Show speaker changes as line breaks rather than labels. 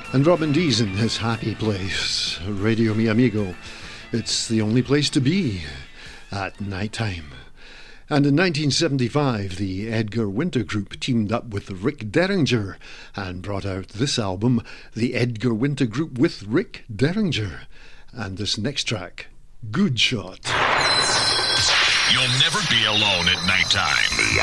And Robin D's in his happy place, Radio Mi Amigo. It's the only place to be at night time. And in 1975, the Edgar Winter Group teamed up with Rick Derringer and brought out this album, the Edgar Winter Group with Rick Derringer. And this next track, Good Shot.
You'll never be alone at nighttime.